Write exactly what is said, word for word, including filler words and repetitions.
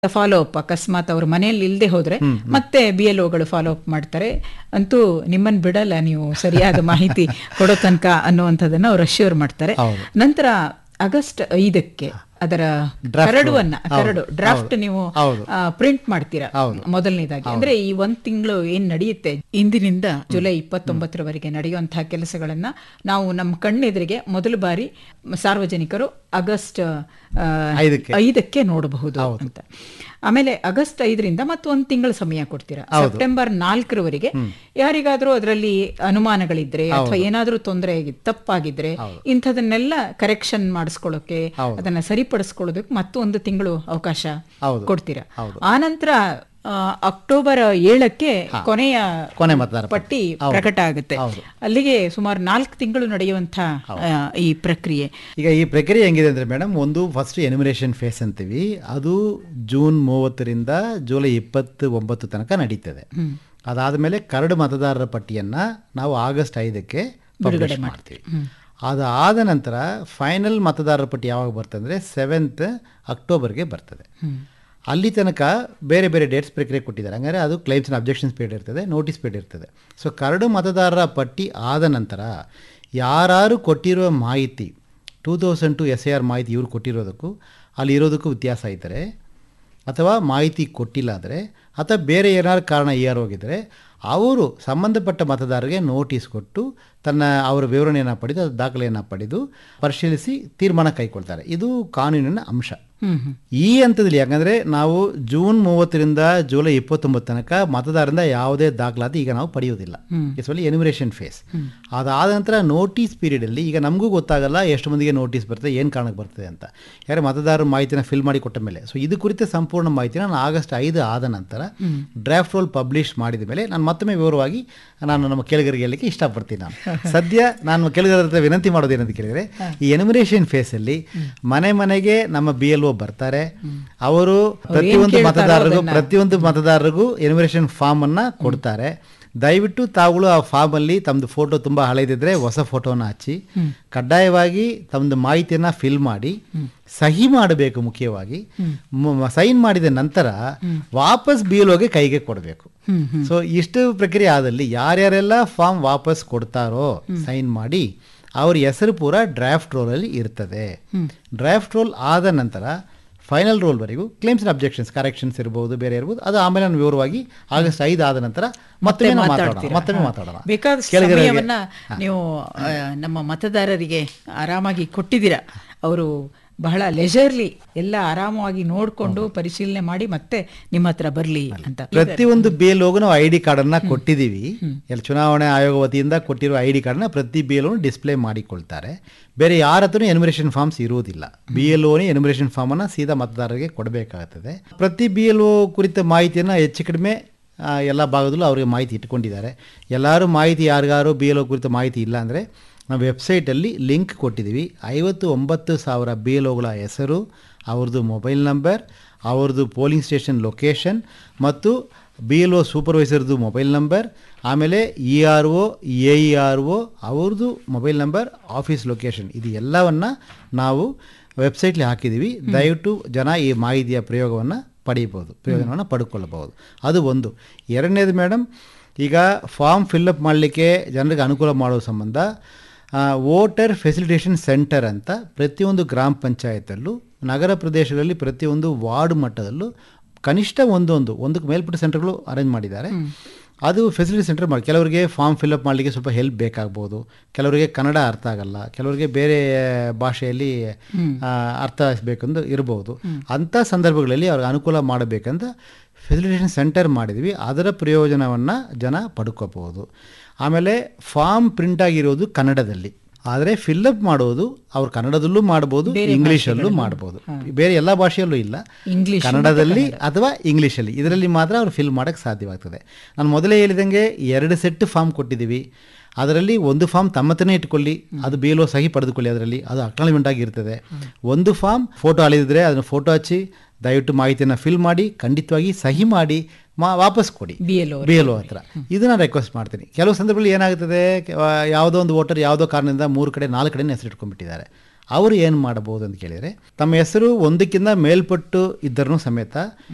Follow up ಅಕಸ್ಮಾತ್ ಅವ್ರ ಮನೆಯಲ್ಲಿ ಇಲ್ಲದೆ ಹೋದ್ರೆ ಮತ್ತೆ ಬಿ ಎಲ್ ಒಗಳು ಫಾಲೋ ಅಪ್ ಮಾಡ್ತಾರೆ. ಅಂತೂ ನಿಮ್ಮನ್ನ ಬಿಡಲ್ಲ ನೀವು ಸರಿಯಾದ ಮಾಹಿತಿ ಕೊಡೋ ತನಕ ಅನ್ನುವಂಥದ್ದನ್ನ ಅವ್ರು ಅಶ್ಯೂರ್ ಮಾಡ್ತಾರೆ. ನಂತರ ಆಗಸ್ಟ್ ಐದಕ್ಕೆ ಅದರ ಕರಡುವನ್ನ ಕರಡು ಡ್ರಾಫ್ಟ್ ನೀವು ಪ್ರಿಂಟ್ ಮಾಡ್ತೀರಾ ಮೊದಲನೇದಾಗಿ. ಅಂದ್ರೆ ಈ ಒಂದ್ ತಿಂಗಳು ಏನ್ ನಡೆಯುತ್ತೆ ಇಂದಿನಿಂದ ಜುಲೈ ಇಪ್ಪತ್ತೊಂಬತ್ತರವರೆಗೆ ನಡೆಯುವಂತಹ ಕೆಲಸಗಳನ್ನ ನಾವು ನಮ್ಮ ಕಣ್ಣೆದುರಿಗೆ ಮೊದಲ ಬಾರಿ ಸಾರ್ವಜನಿಕರು ಆಗಸ್ಟ್ ಐದಕ್ಕೆ ನೋಡಬಹುದು ಅಂತ. ಆಮೇಲೆ ಆಗಸ್ಟ್ ಐದರಿಂದ ಮತ್ತೊಂದು ತಿಂಗಳ ಸಮಯ ಕೊಡ್ತೀರಾ. ಸೆಪ್ಟೆಂಬರ್ ನಾಲ್ಕರವರೆಗೆ ಯಾರಿಗಾದ್ರೂ ಅದರಲ್ಲಿ ಅನುಮಾನಗಳಿದ್ರೆ ಅಥವಾ ಏನಾದ್ರೂ ತೊಂದರೆ ತಪ್ಪಾಗಿದ್ರೆ ಇಂಥದನ್ನೆಲ್ಲ ಕರೆಕ್ಷನ್ ಮಾಡಿಸ್ಕೊಳ್ಳೋಕೆ ಅದನ್ನ ಸರಿಪಡಿಸ್ಕೊಳ್ಳೋದಕ್ಕೆ ಮತ್ತೊಂದು ತಿಂಗಳು ಅವಕಾಶ ಕೊಡ್ತೀರಾ. ಆನಂತರ ಅಕ್ಟೋಬರ್ ಏಳಕ್ಕೆ ಕೊನೆಯ ಕೊನೆ ಮತದಾರ ಪಟ್ಟಿ ಪ್ರಕಟ ಆಗುತ್ತೆ. ಅಲ್ಲಿಗೆ ಸುಮಾರು ನಾಲ್ಕು ತಿಂಗಳು ನಡೆಯುವಂತಹ ಈ ಪ್ರಕ್ರಿಯೆ. ಈಗ ಈ ಪ್ರಕ್ರಿಯೆ ಹೆಂಗಿದೆ ಅಂದ್ರೆ ಮೇಡಮ್, ಒಂದು ಫಸ್ಟ್ ಎನ್ಯುಮರೇಷನ್ ಫೇಸ್ ಅಂತೀವಿ, ಅದು ಜೂನ್ ಮೂವತ್ತರಿಂದ ಜುಲೈ ಇಪ್ಪತ್ತು ಒಂಬತ್ತು ತನಕ ನಡೀತದೆ. ಅದಾದಮೇಲೆ ಕರಡು ಮತದಾರರ ಪಟ್ಟಿಯನ್ನ ನಾವು ಆಗಸ್ಟ್ ಐದಕ್ಕೆ ಪಬ್ಲಿಷ್ ಮಾಡ್ತೀವಿ. ಅದಾದ ನಂತರ ಫೈನಲ್ ಮತದಾರರ ಪಟ್ಟಿ ಯಾವಾಗ ಬರ್ತದೆ ಅಂದರೆ ಸೆವೆಂತ್ ಅಕ್ಟೋಬರ್ಗೆ ಬರ್ತದೆ. ಅಲ್ಲಿ ತನಕ ಬೇರೆ ಬೇರೆ ಡೇಟ್ಸ್ ಪ್ರಕ್ರಿಯೆ ಕೊಟ್ಟಿದ್ದಾರೆ. ಹಂಗಾರೆ ಅದು ಕ್ಲೈಮ್ಸ್ ಆ್ಯಂಡ್ ಅಬ್ಜೆಕ್ಷನ್ಸ್ ಪೀರಿಯಡ್ ಇರ್ತದೆ, ನೋಟಿಸ್ ಪೀರಿಯಡ್ ಇರ್ತದೆ. ಸೊ ಕರಡು ಮತದಾರರ ಪಟ್ಟಿ ಆದ ನಂತರ ಯಾರು ಕೊಟ್ಟಿರುವ ಮಾಹಿತಿ two thousand to S A R ಮಾಹಿತಿ ಇವ್ರು ಕೊಟ್ಟಿರೋದಕ್ಕೂ ಅಲ್ಲಿ ಇರೋದಕ್ಕೂ ವ್ಯತ್ಯಾಸ ಇದ್ದರೆ, ಅಥವಾ ಮಾಹಿತಿ ಕೊಟ್ಟಿಲ್ಲ ಆದರೆ, ಅಥವಾ ಬೇರೆ ಏನಾದ್ರು ಕಾರಣ ಏರ್ ಹೋಗಿದ್ರೆ ಅವರು ಸಂಬಂಧಪಟ್ಟ ಮತದಾರರಿಗೆ ನೋಟಿಸ್ ಕೊಟ್ಟು ತನ್ನ ಅವರ ವಿವರಣೆಯನ್ನು ಪಡೆದು ಅದರ ದಾಖಲೆಯನ್ನು ಪಡೆದು ಪರಿಶೀಲಿಸಿ ತೀರ್ಮಾನ ಕೈಗೊಳ್ತಾರೆ. ಇದು ಕಾನೂನಿನ ಅಂಶ. ಈ ಹಂತದಲ್ಲಿ ಯಾಕಂದರೆ ನಾವು ಜೂನ್ ಮೂವತ್ತರಿಂದ ಜುಲೈ ಇಪ್ಪತ್ತೊಂಬತ್ತು ತನಕ ಮತದಾರರಿಂದ ಯಾವುದೇ ದಾಖಲಾತಿ ಈಗ ನಾವು ಪಡೆಯೋದಿಲ್ಲ. It's only enumeration face. ಅದಾದ ನಂತರ ನೋಟಿಸ್ ಪೀರಿಯಡಲ್ಲಿ ಈಗ ನಮಗೂ ಗೊತ್ತಾಗಲ್ಲ ಎಷ್ಟು ಮಂದಿಗೆ ನೋಟಿಸ್ ಬರ್ತದೆ, ಏನು ಕಾರಣಕ್ಕೆ ಬರ್ತದೆ ಅಂತ. ಯಾರು ಮತದಾರರ ಮಾಹಿತಿನ ಫಿಲ್ ಮಾಡಿ ಕೊಟ್ಟ ಮೇಲೆ, ಸೊ ಇದು ಕುರಿತ ಸಂಪೂರ್ಣ ಮಾಹಿತಿನ ನಾನು ಆಗಸ್ಟ್ ಐದು ಆದ ನಂತರ ಡ್ರಾಫ್ಟ್ ರೋಲ್ ಪಬ್ಲಿಷ್ ಮಾಡಿದ ಮೇಲೆ ನಾನು ಮತ್ತೊಮ್ಮೆ ವಿವರವಾಗಿ ನಾನು ನಮ್ಮ ಕೇಳಿಗರಿಗೆ ಹೇಳಲಿಕ್ಕೆ ಇಷ್ಟಪಡ್ತೀನಿ. ನಾನು ಸದ್ಯ ನಾನು ಕೇಳಿಗರ ಹತ್ರ ವಿನಂತಿ ಮಾಡೋದೇನಂತ ಕೇಳಿದರೆ, ಈ ಎನ್ಯುಮರೇಷನ್ ಫೇಸಲ್ಲಿ ಮನೆ ಮನೆಗೆ ನಮ್ಮ ಬಿ ಎಲ್ ಒ ಬರ್ತಾರೆ. ಅವರು ಪ್ರತಿಯೊಂದು ಮತದಾರರಿಗೂ ಪ್ರತಿಯೊಂದು ಮತದಾರರಿಗೂ ಎನ್ಯುಮರೇಷನ್ ಫಾರ್ಮ್ ಅನ್ನ ಕೊಡ್ತಾರೆ. ದಯವಿಟ್ಟು ತಾವುಗಳು ಆ ಫಾರ್ಮ್ ಅಲ್ಲಿ ತಮ್ಮದು ಫೋಟೋ ತುಂಬಾ ಹಳೆದಿದ್ರೆ ಹೊಸ ಫೋಟೋನ ಹಚ್ಚಿ ಕಡ್ಡಾಯವಾಗಿ ತಮ್ಮದು ಮಾಹಿತಿಯನ್ನ ಫಿಲ್ ಮಾಡಿ ಸಹಿ ಮಾಡಬೇಕು. ಮುಖ್ಯವಾಗಿ ಸೈನ್ ಮಾಡಿದ ನಂತರ ವಾಪಸ್ ಬಿ ಎಲ್ ಒಗೆ ಕೈಗೆ ಕೊಡಬೇಕು. ಸೊ ಇಷ್ಟು ಪ್ರಕ್ರಿಯೆ ಆದಲ್ಲಿ ಯಾರ್ಯಾರೆಲ್ಲ ಫಾರ್ಮ್ ವಾಪಸ್ ಕೊಡ್ತಾರೋ ಸೈನ್ ಮಾಡಿ ಅವ್ರ ಹೆಸರು ಪೂರ ಡ್ರಾಫ್ಟ್ ರೋಲಲ್ಲಿ ಇರ್ತದೆ. ಡ್ರಾಫ್ಟ್ ರೋಲ್ ಆದ ನಂತರ final ರೋಲ್ವರೆಗೂ claims and objections corrections ಇರ್ಬೋದು, ಬೇರೆ ಇರ್ಬೋದು, ಅದು ಆಮೇಲೆ ನಾನು ವಿವರವಾಗಿ ಆಗಸ್ಟ್ ಐದು ಆದ ನಂತರ ಮತ್ತೊಮ್ಮೆ ಮಾತಾಡೋಣ ಮತ್ತೊಮ್ಮೆ ಮಾತಾಡೋಣ ಬೇಕಾದ ಸಮಯವನ್ನ ನೀವು ನಮ್ಮ ಮತದಾರರಿಗೆ ಆರಾಮಾಗಿ ಕೊಟ್ಟಿದ್ದೀರಾ. ಅವರು ಬಹಳ ಲೆಜರ್ಲಿ ಎಲ್ಲ ಆರಾಮವಾಗಿ ನೋಡಿಕೊಂಡು ಪರಿಶೀಲನೆ ಮಾಡಿ ಮತ್ತೆ ನಿಮ್ಮ ಹತ್ರ ಬರಲಿ ಅಂತ. ಪ್ರತಿಯೊಂದು ಬಿ ಎಲ್ ಒಗೂ ನಾವು ಐ ಡಿ ಕಾರ್ಡನ್ನು ಕೊಟ್ಟಿದ್ದೀವಿ. ಎಲ್ಲ ಚುನಾವಣೆ ಆಯೋಗ ವತಿಯಿಂದ ಕೊಟ್ಟಿರುವ ಐ ಡಿ ಕಾರ್ಡ್ನ ಪ್ರತಿ ಬಿ ಎಲ್ ಒ ಡಿಸ್ಪ್ಲೇ ಮಾಡಿಕೊಳ್ತಾರೆ. ಬೇರೆ ಯಾರ ಹತ್ರನೂ ಎನ್ಯುಮರೇಷನ್ ಫಾರ್ಮ್ಸ್ ಇರುವುದಿಲ್ಲ. ಬಿ ಎಲ್ ಒನೇ ಎನ್ಯುಮರೇಷನ್ ಫಾರ್ಮನ್ನು ಸೀದಾ ಮತದಾರರಿಗೆ ಕೊಡಬೇಕಾಗುತ್ತದೆ. ಪ್ರತಿ ಬಿ ಎಲ್ ಒ ಕುರಿತ ಮಾಹಿತಿಯನ್ನು ಹೆಚ್ಚು ಕಡಿಮೆ ಎಲ್ಲ ಭಾಗದಲ್ಲೂ ಅವರಿಗೆ ಮಾಹಿತಿ ಇಟ್ಕೊಂಡಿದ್ದಾರೆ. ಎಲ್ಲರೂ ಮಾಹಿತಿ ಯಾರಿಗಾರು ಬಿ ಎಲ್ ಒ ಕುರಿತ ಮಾಹಿತಿ ಇಲ್ಲ ಅಂದರೆ ನಾವು ವೆಬ್ಸೈಟಲ್ಲಿ ಲಿಂಕ್ ಕೊಟ್ಟಿದ್ದೀವಿ. ಐವತ್ತು ಒಂಬತ್ತು ಸಾವಿರ ಬಿ ಎಲ್ ಒಗಳ ಹೆಸರು, ಅವ್ರದ್ದು ಮೊಬೈಲ್ ನಂಬರ್, ಅವ್ರದ್ದು ಪೋಲಿಂಗ್ ಸ್ಟೇಷನ್ ಲೊಕೇಶನ್ ಮತ್ತು B L O ಸೂಪರ್ವೈಸರ್ದು mobile number, ಆಮೇಲೆ E R O A E R O ಅವ್ರದ್ದು ಮೊಬೈಲ್ ನಂಬರ್, ಆಫೀಸ್ ಲೊಕೇಶನ್, ಇದು ಎಲ್ಲವನ್ನು ನಾವು ವೆಬ್ಸೈಟ್ಲಿ ಹಾಕಿದ್ದೀವಿ. ದಯವಿಟ್ಟು ಜನ ಈ ಮಾಹಿತಿಯ ಪ್ರಯೋಗವನ್ನು ಪಡೆಯಬಹುದು, ಪ್ರಯೋಜನವನ್ನು ಪಡ್ಕೊಳ್ಳಬಹುದು. ಅದು ಒಂದು. ಎರಡನೇದು ಮೇಡಮ್, ಈಗ ಫಾರ್ಮ್ ಫಿಲ್ಲಪ್ ಮಾಡಲಿಕ್ಕೆ ಜನರಿಗೆ ಅನುಕೂಲ ಮಾಡೋ ಸಂಬಂಧ ವೋಟರ್ ಫೆಸಿಲಿಟೇಷನ್ ಸೆಂಟರ್ ಅಂತ ಪ್ರತಿಯೊಂದು ಗ್ರಾಮ ಪಂಚಾಯತಲ್ಲೂ, ನಗರ ಪ್ರದೇಶಗಳಲ್ಲಿ ಪ್ರತಿಯೊಂದು ವಾರ್ಡ್ ಮಟ್ಟದಲ್ಲೂ ಕನಿಷ್ಠ ಒಂದೊಂದು ಒಂದಕ್ಕೆ ಮೇಲ್ಪಟ್ಟ ಸೆಂಟರ್ಗಳು ಅರೇಂಜ್ ಮಾಡಿದ್ದಾರೆ. ಅದು ಫೆಸಿಲಿಟಿ ಸೆಂಟರ್ ಮಾಡಿ ಕೆಲವರಿಗೆ ಫಾರ್ಮ್ ಫಿಲ್ಅಪ್ ಮಾಡಲಿಕ್ಕೆ ಸ್ವಲ್ಪ ಹೆಲ್ಪ್ ಬೇಕಾಗ್ಬೋದು, ಕೆಲವರಿಗೆ ಕನ್ನಡ ಅರ್ಥ ಆಗಲ್ಲ, ಕೆಲವರಿಗೆ ಬೇರೆ ಭಾಷೆಯಲ್ಲಿ ಅರ್ಥ ಬೇಕೆಂದು ಇರ್ಬೋದು. ಅಂಥ ಸಂದರ್ಭಗಳಲ್ಲಿ ಅವ್ರಿಗೆ ಅನುಕೂಲ ಮಾಡಬೇಕಂತ ಫೆಸಿಲಿಟೇಷನ್ ಸೆಂಟರ್ ಮಾಡಿದ್ವಿ. ಅದರ ಪ್ರಯೋಜನವನ್ನು ಜನ ಪಡ್ಕೋಬಹುದು. ಆಮೇಲೆ ಫಾರ್ಮ್ ಪ್ರಿಂಟ್ ಆಗಿರೋದು ಕನ್ನಡದಲ್ಲಿ, ಆದರೆ ಫಿಲ್ಅಪ್ ಮಾಡೋದು ಅವ್ರು ಕನ್ನಡದಲ್ಲೂ ಮಾಡ್ಬೋದು, ಇಂಗ್ಲೀಷಲ್ಲೂ ಮಾಡ್ಬೋದು. ಬೇರೆ ಎಲ್ಲ ಭಾಷೆಯಲ್ಲೂ ಇಲ್ಲ, ಕನ್ನಡದಲ್ಲಿ ಅಥವಾ ಇಂಗ್ಲೀಷಲ್ಲಿ, ಇದರಲ್ಲಿ ಮಾತ್ರ ಅವ್ರು ಫಿಲ್ ಮಾಡೋಕ್ಕೆ ಸಾಧ್ಯವಾಗ್ತದೆ. ನಾನು ಮೊದಲೇ ಹೇಳಿದಂಗೆ ಎರಡು ಸೆಟ್ ಫಾರ್ಮ್ ಕೊಟ್ಟಿದ್ದೀವಿ. ಅದರಲ್ಲಿ ಒಂದು ಫಾರ್ಮ್ ತಮ್ಮತನೇ ಇಟ್ಕೊಳ್ಳಿ, ಅದು ಬಿ ಎಲ್ ಒ ಸಹಿ ಪಡೆದುಕೊಳ್ಳಿ, ಅದರಲ್ಲಿ ಅದು ಅಕ್ನಾಲಜ್ಮೆಂಟ್ ಆಗಿರ್ತದೆ. ಒಂದು ಫಾರ್ಮ್ ಫೋಟೋ ಹಳಿದಿದ್ರೆ ಅದನ್ನು ಫೋಟೋ ಹಚ್ಚಿ ದಯವಿಟ್ಟು ಮಾಹಿತಿಯನ್ನು ಫಿಲ್ ಮಾಡಿ ಖಂಡಿತವಾಗಿ ಸಹಿ ಮಾಡಿ ಮಾ ವಾಪಸ್ ಕೊಡಿ B L O B L O ಹತ್ರ. ಇದನ್ನು ರಿಕ್ವೆಸ್ಟ್ ಮಾಡ್ತೀನಿ. ಕೆಲವು ಸಂದರ್ಭದಲ್ಲಿ ಏನಾಗ್ತದೆ, ಯಾವುದೋ ಒಂದು ವೋಟರ್ ಯಾವುದೋ ಕಾರಣದಿಂದ ಮೂರು ಕಡೆ ನಾಲ್ಕು ಕಡೆ ಹೆಸರು ಇಟ್ಕೊಂಡ್ಬಿಟ್ಟಿದ್ದಾರೆ. ಅವರು ಏನು ಮಾಡಬಹುದು ಅಂತ ಕೇಳಿದರೆ, ತಮ್ಮ ಹೆಸರು ಒಂದಕ್ಕಿಂತ ಮೇಲ್ಪಟ್ಟು ಇದ್ದರೂ ಸಮೇತ